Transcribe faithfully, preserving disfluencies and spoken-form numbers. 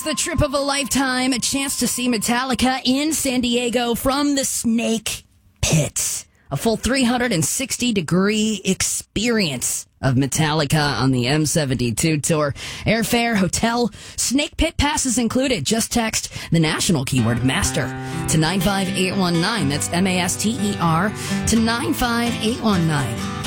the trip of a lifetime, a chance to see Metallica in San Diego from the Snake Pit. A full three hundred sixty degree experience of Metallica on the M seventy-two tour. Airfare, hotel, Snake Pit passes included. Just text the national keyword MASTER to nine five eight one nine. That's M A S T E R to nine five eight one nine.